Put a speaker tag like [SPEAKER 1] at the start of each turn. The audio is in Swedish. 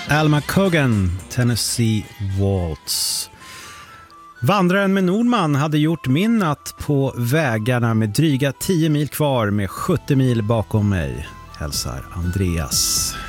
[SPEAKER 1] Alma Cogan, Tennessee Waltz. Vandraren med Nordman hade gjort min natt på vägarna med dryga 10 mil kvar med 70 mil bakom mig. Hälsar Andreas.